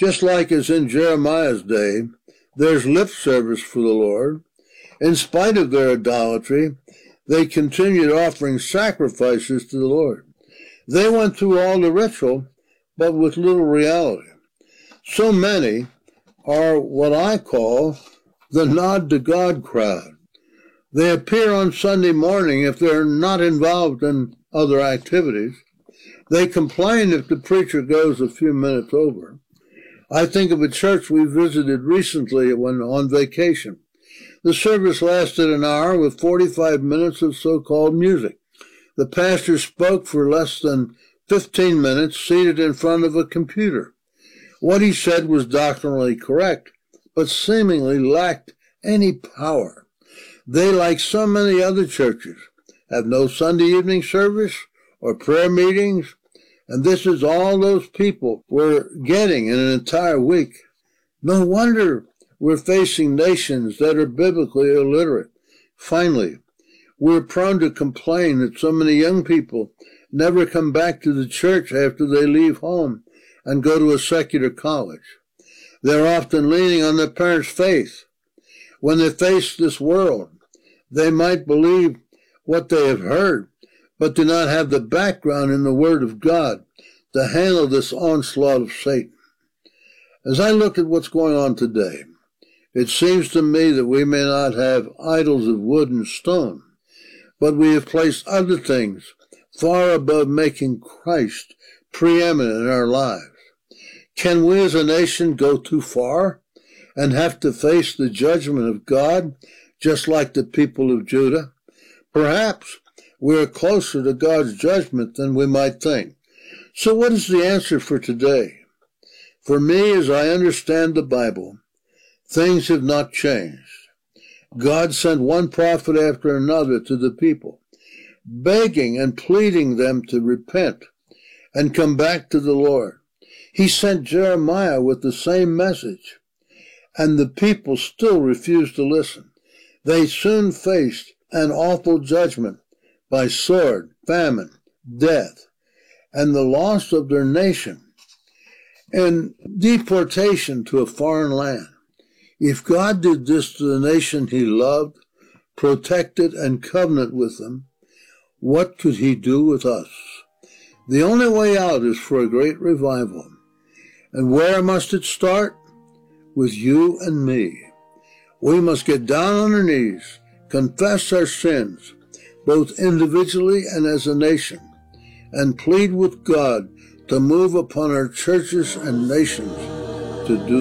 Just like as in Jeremiah's day, there's lip service for the Lord. In spite of their idolatry, they continued offering sacrifices to the Lord. They went through all the ritual, but with little reality. So many are what I call the nod to God crowd. They appear on Sunday morning if they're not involved in other activities. They complain if the preacher goes a few minutes over. I think of a church we visited recently when on vacation. The service lasted an hour with 45 minutes of so-called music. The pastor spoke for less than 15 minutes seated in front of a computer. What he said was doctrinally correct, but seemingly lacked any power. They, like so many other churches, have no Sunday evening service or prayer meetings, and this is all those people were getting in an entire week. No wonder we're facing nations that are biblically illiterate. Finally, we're prone to complain that so many young people never come back to the church after they leave home and go to a secular college. They're often leaning on their parents' faith. When they face this world, they might believe what they have heard, but do not have the background in the Word of God to handle this onslaught of Satan. As I look at what's going on today, it seems to me that we may not have idols of wood and stone, but we have placed other things far above making Christ preeminent in our lives. Can we as a nation go too far and have to face the judgment of God, just like the people of Judah? Perhaps we are closer to God's judgment than we might think. So what is the answer for today? For me, as I understand the Bible, things have not changed. God sent one prophet after another to the people, begging and pleading them to repent and come back to the Lord. He sent Jeremiah with the same message, and the people still refused to listen. They soon faced an awful judgment by sword, famine, death, and the loss of their nation, and deportation to a foreign land. If God did this to the nation he loved, protected, and covenanted with them, what could he do with us? The only way out is for a great revival. And where must it start? With you and me. We must get down on our knees, confess our sins, both individually and as a nation, and plead with God to move upon our churches and nations to do